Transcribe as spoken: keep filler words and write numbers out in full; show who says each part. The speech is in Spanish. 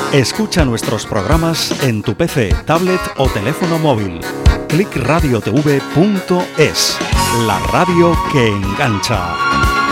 Speaker 1: Escucha nuestros programas en tu P C, tablet o teléfono móvil. clic radio t v punto es, la radio que engancha.